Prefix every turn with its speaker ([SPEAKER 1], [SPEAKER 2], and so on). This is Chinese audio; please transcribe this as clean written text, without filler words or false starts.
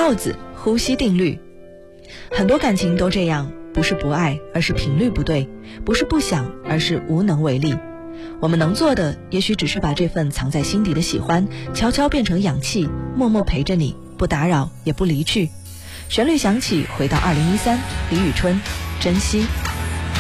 [SPEAKER 1] 耗子呼吸定律。很多感情都这样，不是不爱，而是频率不对；不是不想，而是无能为力。我们能做的，也许只是把这份藏在心底的喜欢，悄悄变成氧气，默默陪着你，不打扰，也不离去。旋律响起，回到2013，李宇春，珍惜。